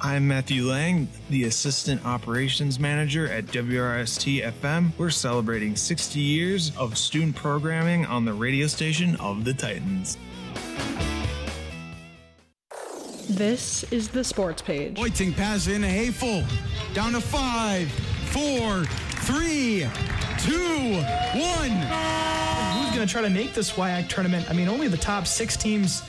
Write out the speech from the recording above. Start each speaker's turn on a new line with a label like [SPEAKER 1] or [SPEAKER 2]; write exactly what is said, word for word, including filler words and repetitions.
[SPEAKER 1] I'm Matthew Lang, the Assistant Operations Manager at W R S T F M. We're celebrating sixty years of student programming on the radio station of the Titans.
[SPEAKER 2] This is the Sports Page.
[SPEAKER 3] Pointing pass in Hayful. Down to five, four, three, two, one.
[SPEAKER 4] Who's going to try to make this W I A C tournament? I mean, only the top six teams